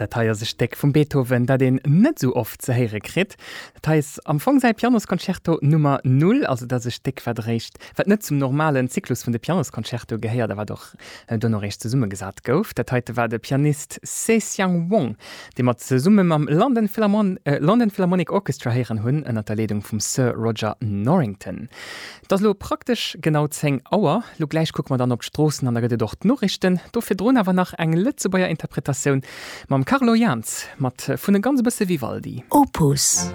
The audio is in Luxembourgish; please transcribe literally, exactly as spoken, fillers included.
Dat heier se Steck vum Beethoven, dat den net so oft ze here krit. Dat heis am Fong sei Pianoskonzerto Nummer null, also dat se Steck verdrecht, wat net zum normalen Zyklus vun de Pianoskonzerto gehéier, da war doch äh, donnerrecht ze Summe gesat gouf. Dat heute war de Pianist Se Xiang Wong, de mat ze Summe am London, Philharmon äh, London Philharmonic Orchestra heieren hunn ënner der Leitung vum Sir Roger Norrington. Das lo praktisch genau zehn Auer, lo gleich guck man dann op Strossen an der gëtt dort Norrichten, do fir Drun awer nach eng Lützebauer Interpretationun mam Carlo Jans mat vun den ganz bësse Vivaldi. Opus